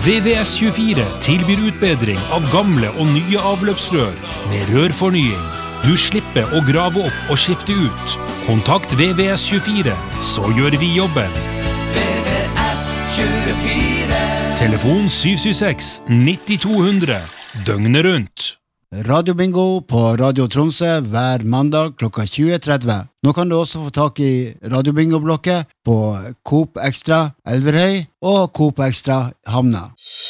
VVS24 tilbyr utbedring av gamle og nye avløpsrør med rørfornying. Du slipper å grave opp og skifte ut. Kontakt VVS24, så gjør vi jobben. VVS24. Telefon 776-9200, døgnet rundt. Radio Bingo på Radio Tromsø hver mandag klokka 20.30. Nå kan du også få tak i Radio Bingo-blokket på Coop Extra Elverhøy og Coop Extra Hamna.